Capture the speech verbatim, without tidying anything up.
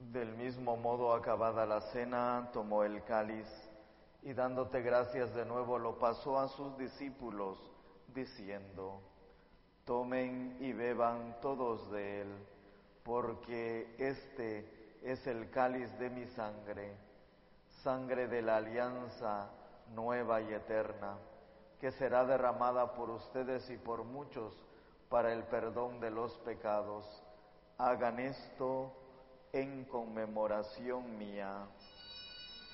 Del mismo modo, acabada la cena, tomó el cáliz y dándote gracias de nuevo lo pasó a sus discípulos, diciendo: tomen y beban todos de él, porque este es el cáliz de mi sangre, sangre de la alianza nueva y eterna, que será derramada por ustedes y por muchos para el perdón de los pecados. Hagan esto en conmemoración mía.